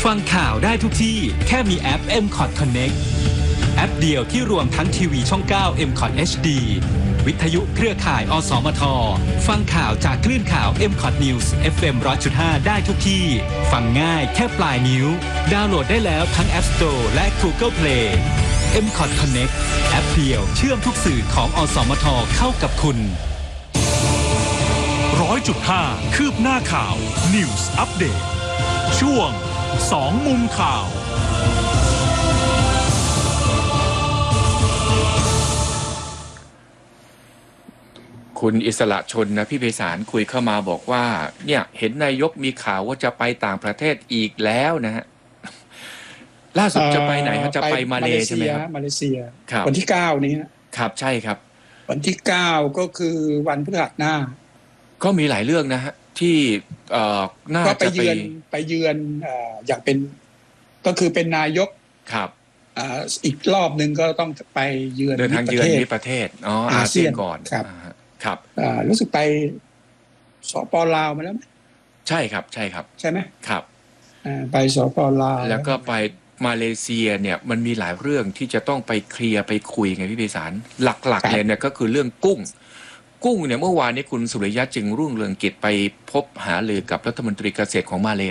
ฟังข่าวได้ทุกที่แค่มีแอป MCOT Connect แอปเดียวที่รวมทั้งทีวีช่อง 9 MCOT HD วิทยุเครือข่ายอสมทฟังข่าวจากคลื่นข่าว MCOT News FM 100.5 ได้ทุกที่ฟังง่ายแค่ปลายนิ้วดาวน์โหลดได้แล้วทั้ง App Store และ Google Play MCOT Connect แอปเดียวเชื่อมทุกสื่อของอสมทเข้ากับคุณ 100.5 คืบหน้าข่าว News Update ช่วง2มุมข่าวคุณอิสระชนนะพี่ไพศาลคุยเข้ามาบอกว่าเนี่ยเห็นนายกมีข่าวว่าจะไปต่างประเทศอีกแล้วนะฮะล่าสุดจะไปไหนครับจะไปมาเลใช่ไหมครับมาเลเซียวันที่9นี้ครับใช่ครับวันที่9ก็คือวันพฤหัสหน้าก็มีหลายเรื่องนะฮะที่น่าจะไปเยือนอย่างเป็นก็คือเป็นนายกครับอีกรอบนึงก็ต้องไปเยือนเดินทางเยือนมิตรประเทศอาเซียนก่อนครับรู้สึกไปสป.ลาวมาแล้วไหมใช่ครับใช่ครับใช่ไหมครับไปสป.ลาวแล้วก็ไปมาเลเซียเนี่ยมันมีหลายเรื่องที่จะต้องไปเคลียร์ไปคุยไงพี่ไพศาลหลักๆเลยเนี่ยก็คือเรื่องกุ้งเนี่ยเมื่อวานนี้คุณสุริยะจึงรุ่งเรืองกิจไปพบหารือกับรัฐมนตรีเกษตรของมาเล